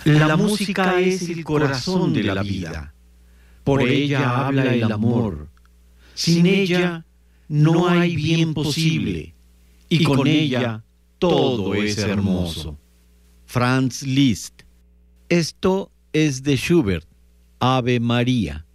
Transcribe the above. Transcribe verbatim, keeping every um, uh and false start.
La música es el corazón de la vida. Por ella habla el amor. Sin ella no hay bien posible. Y con ella todo es hermoso. Franz Liszt. Esto es de Schubert, Ave María.